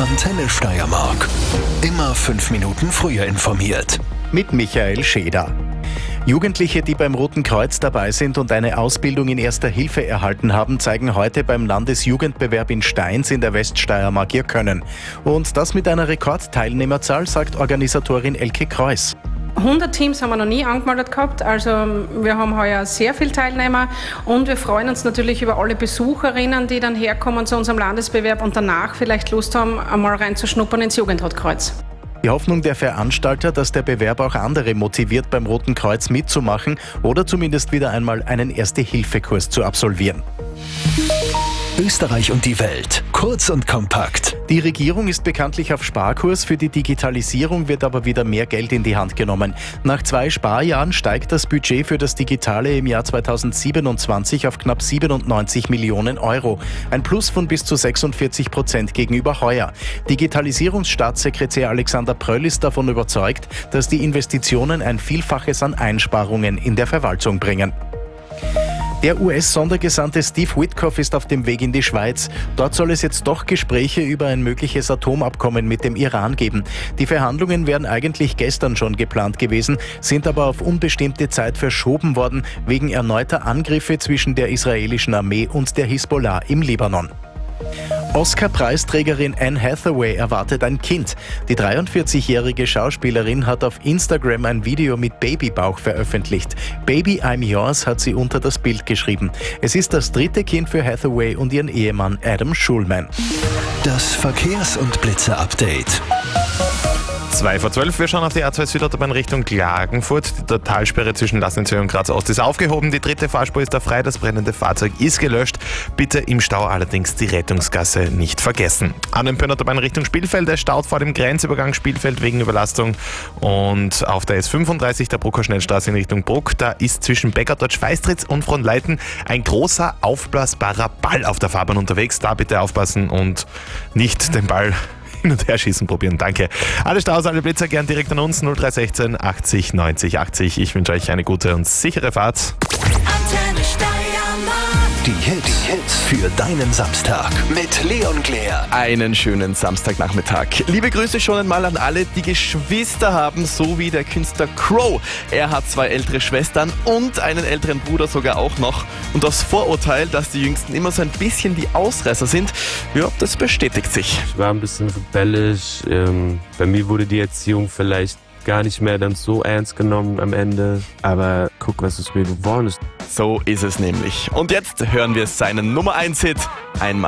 Antenne Steiermark. Immer 5 Minuten früher informiert. Mit Michael Scheder. Jugendliche, die beim Roten Kreuz dabei sind und eine Ausbildung in Erster Hilfe erhalten haben, zeigen heute beim Landesjugendbewerb in Steins in der Weststeiermark ihr Können. Und das mit einer Rekordteilnehmerzahl, sagt Organisatorin Elke Kreuz. 100 Teams haben wir noch nie angemeldet gehabt, also wir haben heuer sehr viele Teilnehmer und wir freuen uns natürlich über alle Besucherinnen, die dann herkommen zu unserem Landesbewerb und danach vielleicht Lust haben, einmal reinzuschnuppern ins Jugendrotkreuz. Die Hoffnung der Veranstalter, dass der Bewerb auch andere motiviert, beim Roten Kreuz mitzumachen oder zumindest wieder einmal einen Erste-Hilfe-Kurs zu absolvieren. Österreich und die Welt. Kurz und kompakt. Die Regierung ist bekanntlich auf Sparkurs. Für die Digitalisierung wird aber wieder mehr Geld in die Hand genommen. Nach 2 Sparjahren steigt das Budget für das Digitale im Jahr 2027 auf knapp 97 Millionen Euro. Ein Plus von bis zu 46% gegenüber heuer. Digitalisierungsstaatssekretär Alexander Pröll ist davon überzeugt, dass die Investitionen ein Vielfaches an Einsparungen in der Verwaltung bringen. Der US-Sondergesandte Steve Witkoff ist auf dem Weg in die Schweiz. Dort soll es jetzt doch Gespräche über ein mögliches Atomabkommen mit dem Iran geben. Die Verhandlungen wären eigentlich gestern schon geplant gewesen, sind aber auf unbestimmte Zeit verschoben worden, wegen erneuter Angriffe zwischen der israelischen Armee und der Hisbollah im Libanon. Oscar-Preisträgerin Anne Hathaway erwartet ein Kind. Die 43-jährige Schauspielerin hat auf Instagram ein Video mit Babybauch veröffentlicht. Baby, I'm yours hat sie unter das Bild geschrieben. Es ist das 3. Kind für Hathaway und ihren Ehemann Adam Schulman. Das Verkehrs- und Blitze-Update. 2:12, wir schauen auf die A2 Südautobahn Richtung Klagenfurt. Die Totalsperre zwischen Lassenzell und Graz Ost ist aufgehoben. Die 3. Fahrspur ist da frei, das brennende Fahrzeug ist gelöscht. Bitte im Stau allerdings die Rettungsgasse nicht vergessen. An der Autobahn Richtung Spielfeld, es staut vor dem Grenzübergang Spielfeld wegen Überlastung. Und auf der S35 der Brucker Schnellstraße in Richtung Bruck, da ist zwischen Beckertort, Schweistritz und Frohnleiten ein großer aufblasbarer Ball auf der Fahrbahn unterwegs. Da bitte aufpassen und nicht den Ball hin und her schießen probieren. Danke. Alle Staus, alle Blitzer gern direkt an uns 0316 80 90 80. Ich wünsche euch eine gute und sichere Fahrt. Antenne Steiermark. Die Hits für deinen Samstag mit Leon Claire. Einen schönen Samstagnachmittag. Liebe Grüße schon einmal an alle, die Geschwister haben, so wie der Künstler Crow. Er hat 2 ältere Schwestern und einen älteren Bruder sogar auch noch. Und das Vorurteil, dass die Jüngsten immer so ein bisschen die Ausreißer sind, ja, das bestätigt sich. Ich war ein bisschen rebellisch. Bei mir wurde die Erziehung vielleicht gar nicht mehr dann so ernst genommen am Ende. Aber guck, was es mir geworden ist. So ist es nämlich. Und jetzt hören wir seinen Nummer 1 Hit einmal.